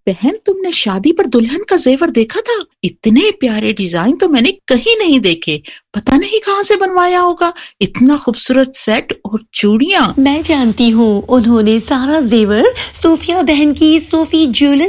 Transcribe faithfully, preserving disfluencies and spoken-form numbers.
बहन, तुमने शादी पर दुल्हन का जेवर देखा था? इतने प्यारे डिजाइन तो मैंने कहीं नहीं देखे। पता नहीं कहाँ से बनवाया होगा। इतना खूबसूरत सेट और चूड़ियां। मैं जानती हूँ, उन्होंने सारा जेवर सोफिया बहन की सोफी ज्वेलर्स